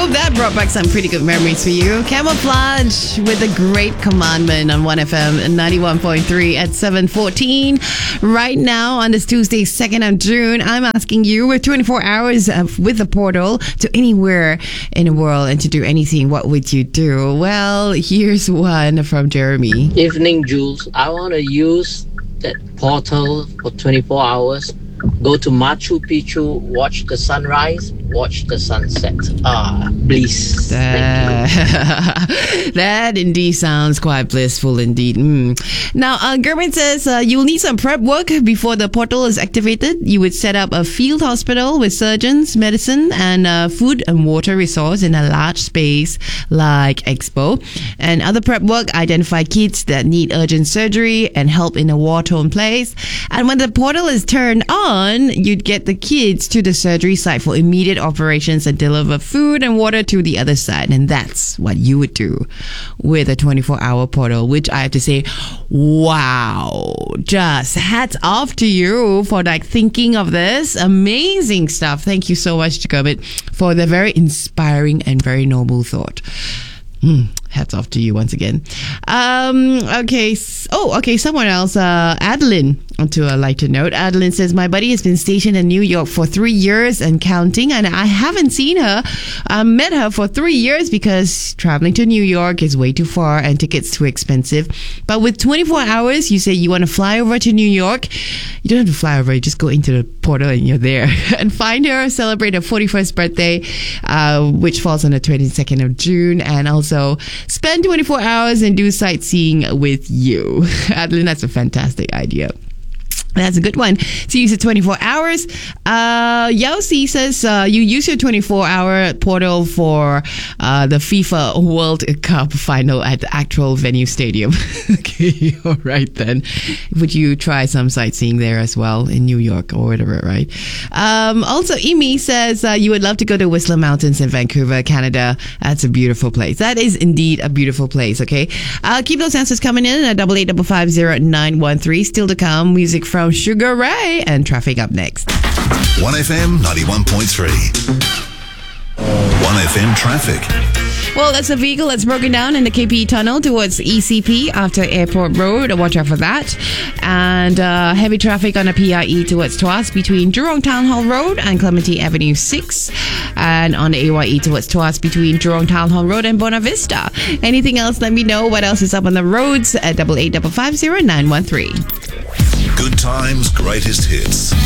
hope that brought back some pretty good memories for you. Camouflage with the Great Commandment on 1FM 91.3 at 7:14. Right now on this Tuesday, 2nd of June, I'm asking you with 24 hours with the portal to anywhere in the world and to do anything, what would you do? Well, here's one from Jeremy. Evening, Jules. I want to use that portal for 24 hours. Go to Machu Picchu, watch the sunrise, watch the sunset. Bliss. That indeed sounds quite blissful indeed. Now, Gerben says you'll need some prep work before the portal is activated. You would set up a field hospital with surgeons, medicine, and food and water resource in a large space like Expo. And other prep work, identify kids that need urgent surgery and help in a war-torn place. And when the portal is turned on, you'd get the kids to the surgery site for immediate operations and deliver food and water to the other side. And that's what you would do with a 24-hour portal, which I have to say, wow, just hats off to you for thinking of this. Amazing stuff. Thank you so much, Jacobit, for the very inspiring and very noble thought. Hats off to you once again. Okay. Someone else, Adeline, to a lighter note. Adeline says, my buddy has been stationed in New York for 3 years and counting, and I haven't seen her. Met her for 3 years because traveling to New York is way too far and tickets too expensive. But with 24 hours, you say you want to fly over to New York. You don't have to fly over. You just go into the portal and you're there. And find her, celebrate her 41st birthday, which falls on the 22nd of June. And also spend 24 hours and do sightseeing with you. Adeline, that's a fantastic idea. That's a good one. So use it 24 hours. Yossi says you use your 24-hour portal for the FIFA World Cup final at the actual venue stadium. Okay, all right then. Would you try some sightseeing there as well in New York or whatever, right? Also, Imi says you would love to go to Whistler Mountains in Vancouver, Canada. That's a beautiful place. That is indeed a beautiful place, okay? Keep those answers coming in at 88550913. Still to come, music from Sugar Ray and traffic up next. 1FM 91.3. 1FM traffic. Well, that's a vehicle that's broken down in the KPE tunnel towards ECP after Airport Road. Watch out for that. And heavy traffic on the PIE towards Tuas between Jurong Town Hall Road and Clementi Avenue 6. And on the AYE towards Tuas between Jurong Town Hall Road and Buona Vista. Anything else, let me know. What else is up on the roads at 88550913. Good times, greatest hits.